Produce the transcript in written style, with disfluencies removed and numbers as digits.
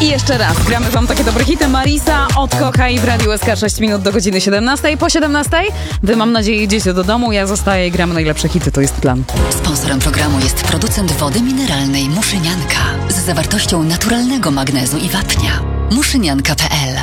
I jeszcze raz, gramy wam takie dobre hity. Marisa, Odkochaj w Radiu SK 6 minut do godziny 17. Po 17 wy, mam nadzieję, idziecie do domu, ja zostaję i gramy najlepsze hity, to jest plan. Sponsorem programu jest producent wody mineralnej Muszynianka z zawartością naturalnego magnezu i wapnia. Muszynianka.pl